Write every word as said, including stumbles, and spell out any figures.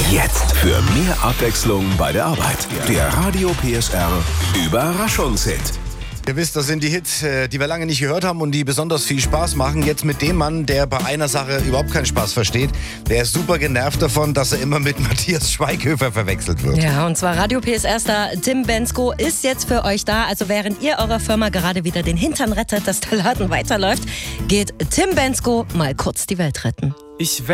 Jetzt für mehr Abwechslung bei der Arbeit. Der Radio P S R Überraschungshit. Ihr wisst, das sind die Hits, die wir lange nicht gehört haben und die besonders viel Spaß machen. Jetzt mit dem Mann, der bei einer Sache überhaupt keinen Spaß versteht. Der ist super genervt davon, dass er immer mit Matthias Schweighöfer verwechselt wird. Ja, und zwar Radio P S R-Star Tim Bendzko ist jetzt für euch da. Also während ihr eurer Firma gerade wieder den Hintern rettet, dass der Laden weiterläuft, geht Tim Bendzko mal kurz die Welt retten. Ich